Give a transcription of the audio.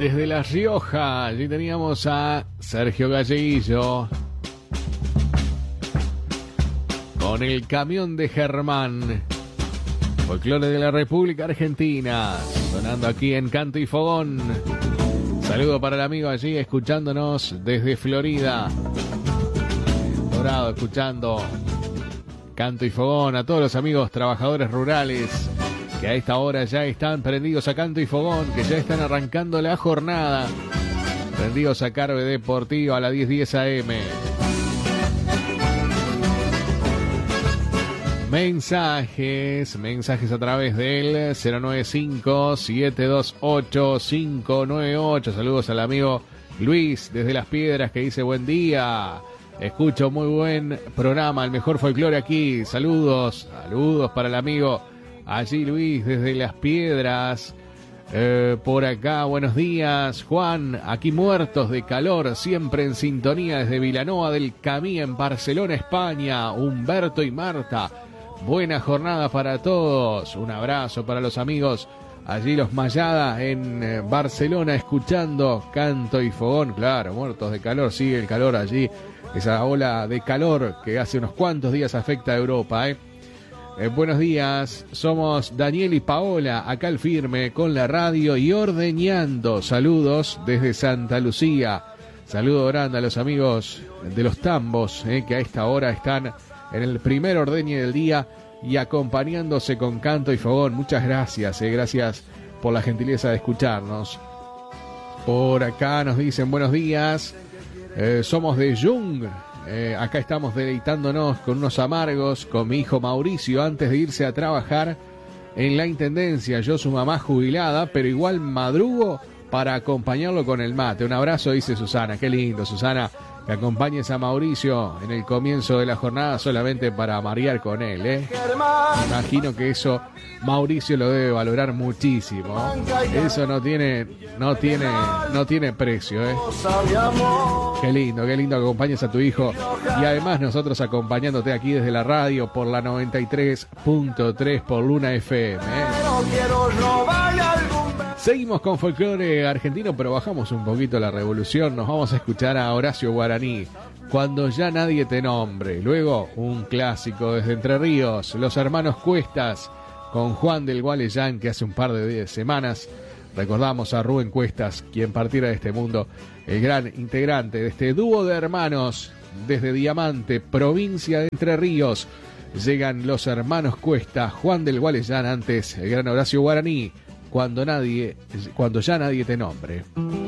Desde La Rioja, allí teníamos a Sergio Galleguillo con el camión de Germán. Folclore de la República Argentina, sonando aquí en Canto y Fogón. Saludo para el amigo allí escuchándonos desde Florida. Dorado, escuchando Canto y Fogón. A todos los amigos trabajadores rurales que a esta hora ya están prendidos a Canto y Fogón, que ya están arrancando la jornada. Prendidos a Carve Deportivo a las 10:10 AM. Mensajes a través del 095-728-598. Saludos al amigo Luis desde Las Piedras que dice buen día. Escucho muy buen programa, el mejor folclore aquí. Saludos para el amigo allí Luis desde Las Piedras. Por acá, buenos días Juan, aquí muertos de calor, siempre en sintonía desde Vilanova del Camí en Barcelona, España. Humberto y Marta, buena jornada para todos. Un abrazo para los amigos allí los Mayada en Barcelona escuchando Canto y Fogón. Claro, muertos de calor, sigue el calor allí, esa ola de calor que hace unos cuantos días afecta a Europa. Buenos días, somos Daniel y Paola, acá al firme con la radio y ordeñando. Saludos desde Santa Lucía. Saludo grande a los amigos de los tambos, que a esta hora están en el primer ordeñe del día y acompañándose con Canto y Fogón. Muchas gracias, gracias por la gentileza de escucharnos. Por acá nos dicen buenos días, somos de Jung. Acá estamos deleitándonos con unos amargos con mi hijo Mauricio antes de irse a trabajar en la intendencia. Yo su mamá jubilada, pero igual madrugo para acompañarlo con el mate. Un abrazo, dice Susana. Qué lindo, Susana, que acompañes a Mauricio en el comienzo de la jornada solamente para marear con él. Imagino que eso Mauricio lo debe valorar muchísimo. Eso no tiene precio. Qué lindo que acompañes a tu hijo. Y además nosotros acompañándote aquí desde la radio por la 93.3 por Luna FM. Seguimos con folclore argentino, pero bajamos un poquito la revolución. Nos vamos a escuchar a Horacio Guaraní, Cuando ya nadie te nombre. Luego, un clásico desde Entre Ríos, Los Hermanos Cuestas, con Juan del Gualeyán, que hace un par de semanas recordamos a Rubén Cuestas, quien partiera de este mundo, el gran integrante de este dúo de hermanos desde Diamante, provincia de Entre Ríos. Llegan Los Hermanos Cuestas, Juan del Gualeyán, antes el gran Horacio Guaraní, Cuando ya nadie te nombre.